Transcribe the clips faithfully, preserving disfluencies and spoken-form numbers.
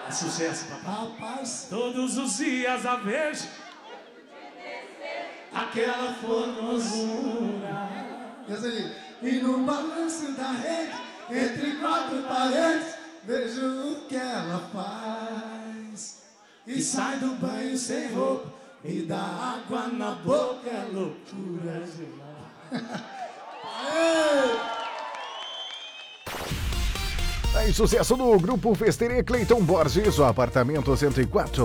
É sucesso, papai. Rapaz, Todos os dias a vejo aquela formosura. e no balanço da rede, entre quatro paredes, vejo o que ela faz. E sai do banho sem roupa, me dá água na boca, é loucura geral. Aí, sucesso do Grupo Festeria Cleiton Borges, o apartamento cento e quatro.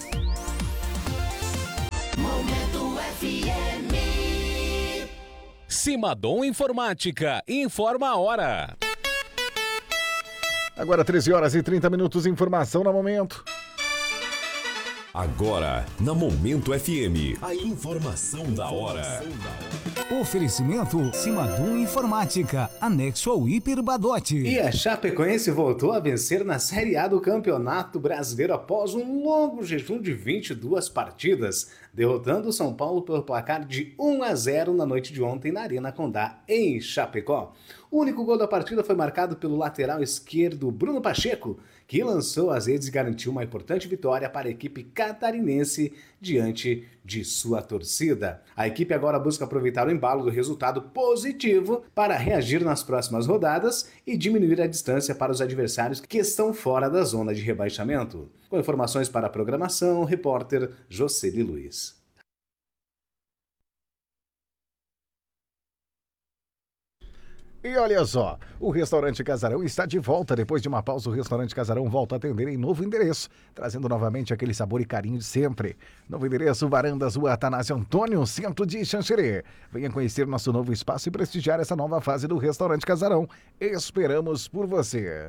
Momento F M. Simadom Informática, informa a hora. Agora treze horas e trinta minutos, informação no momento. Agora, na Momento F M, a informação da hora. Oferecimento Simadum Informática, anexo ao Hiper Badote. E a Chapecoense voltou a vencer na Série A do Campeonato Brasileiro após um longo jejum de vinte e duas partidas, derrotando o São Paulo pelo placar de um a zero na noite de ontem na Arena Condá, em Chapecó. O único gol da partida foi marcado pelo lateral esquerdo Bruno Pacheco, que lançou as redes e garantiu uma importante vitória para a equipe catarinense diante de sua torcida. A equipe agora busca aproveitar o embalo do resultado positivo para reagir nas próximas rodadas e diminuir a distância para os adversários que estão fora da zona de rebaixamento. Com informações para a programação, repórter Jocely Luiz. E olha só, o Restaurante Casarão está de volta. Depois de uma pausa, o Restaurante Casarão volta a atender em novo endereço, trazendo novamente aquele sabor e carinho de sempre. Novo endereço, Varandas, Rua Atanásio Antônio, centro de Xanxerê. Venha conhecer nosso novo espaço e prestigiar essa nova fase do Restaurante Casarão. Esperamos por você.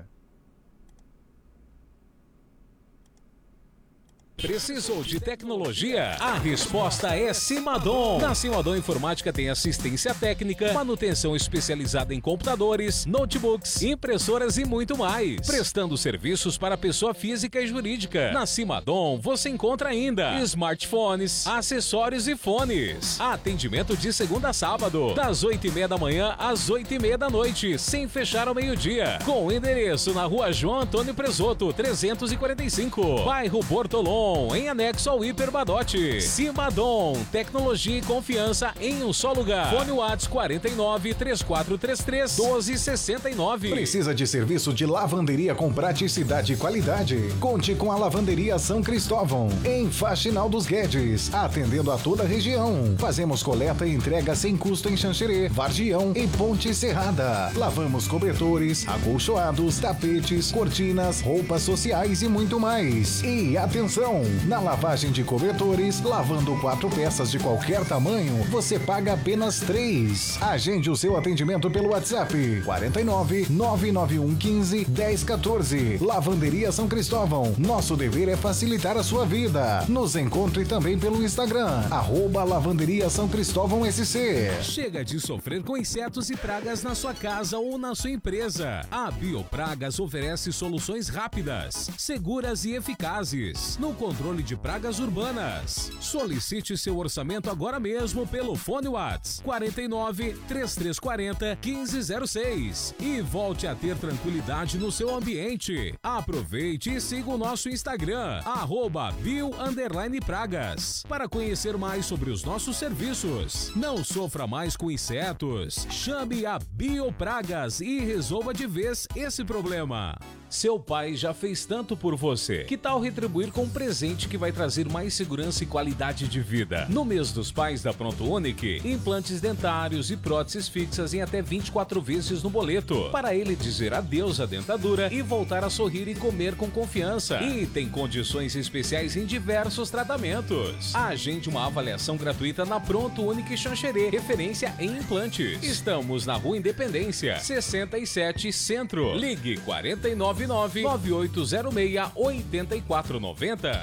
Precisou de tecnologia? A resposta é Simadom. Na Simadom Informática tem assistência técnica, manutenção especializada em computadores, notebooks, impressoras e muito mais. Prestando serviços para pessoa física e jurídica. Na Simadom você encontra ainda smartphones, acessórios e fones. Atendimento de segunda a sábado, das oito e meia da manhã às oito e meia da noite, sem fechar ao meio-dia. Com endereço na Rua João Antônio Presoto, trezentos e quarenta e cinco, bairro Bortolom, em anexo ao Hiper Badote. Simadom, tecnologia e confiança em um só lugar. Fone Whats quarenta e nove, três quatro três três, doze sessenta e nove. Precisa de serviço de lavanderia com praticidade e qualidade? Conte com a Lavanderia São Cristóvão, em Faxinal dos Guedes, atendendo a toda a região. Fazemos coleta e entrega sem custo em Xanxerê, Vargião e Ponte Serrada. Lavamos cobertores, acolchoados, tapetes, cortinas, roupas sociais e muito mais. E atenção! Na lavagem de cobertores, lavando quatro peças de qualquer tamanho, você paga apenas três. Agende o seu atendimento pelo WhatsApp quarenta e nove, nove nove um um cinco, dez quatorze. Lavanderia São Cristóvão. Nosso dever é facilitar a sua vida. Nos encontre também pelo Instagram, arroba Lavanderia São Cristóvão S C. Chega de sofrer com insetos e pragas na sua casa ou na sua empresa. A Biopragas oferece soluções rápidas, seguras e eficazes no controle de pragas urbanas. Solicite seu orçamento agora mesmo pelo fone Whats quarenta e nove, trinta e três quarenta, quinze zero seis e volte a ter tranquilidade no seu ambiente. Aproveite e siga o nosso Instagram, arroba bio underline pragas, para conhecer mais sobre os nossos serviços. Não sofra mais com insetos. Chame a Biopragas e resolva de vez esse problema. Seu pai já fez tanto por você. Que tal retribuir com um presente que vai trazer mais segurança e qualidade de vida? No mês dos pais da Pronto Unique, implantes dentários e próteses fixas em até vinte e quatro vezes no boleto, para ele dizer adeus à dentadura e voltar a sorrir e comer com confiança. E tem condições especiais em diversos tratamentos. Agende uma avaliação gratuita na Pronto Unique Xanxerê, referência em implantes. Estamos na Rua Independência, sessenta e sete Centro. Ligue quarenta e nove nove, nove oito zero seis, oito quatro nove zero.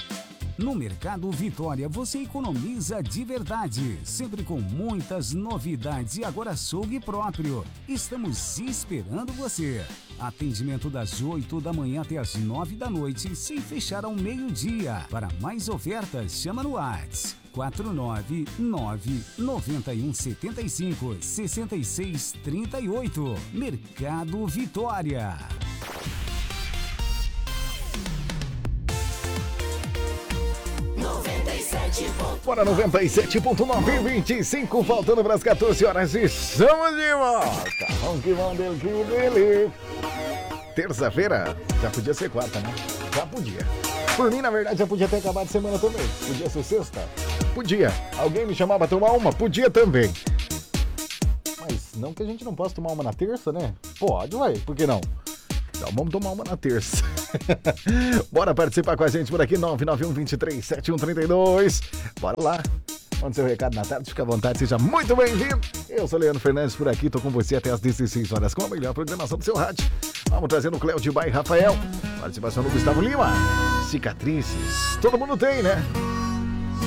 No Mercado Vitória você economiza de verdade, sempre com muitas novidades e agora açougue próprio. Estamos esperando você. Atendimento das oito da manhã até as nove da noite, sem fechar ao meio-dia. Para mais ofertas, chama no WhatsApp quatro nove nove, nove um sete cinco, seis seis três oito. Mercado Vitória. sete. Bora noventa e sete ponto nove, vinte e cinco, faltando para as quatorze horas e estamos de volta. Vamos que vamos dele, que dele. Terça-feira, já podia ser quarta, né? Já podia. Por mim, na verdade, já podia ter acabado a semana também. Podia ser sexta? Podia. Alguém me chamava pra tomar uma? Podia também. Mas não que a gente não possa tomar uma na terça, né? Pode, vai. Por que não? Então vamos tomar uma na terça. Bora participar com a gente por aqui, nove nove um, dois três, sete um três dois. Bora lá. Manda seu recado na tarde, fica à vontade, seja muito bem-vindo. Eu sou Leandro Fernandes por aqui, tô com você até as dezesseis horas com a melhor programação do seu rádio. Vamos trazendo o Cléo de Bairro Rafael. Participação do Gustavo Lima. Cicatrizes. Todo mundo tem, né?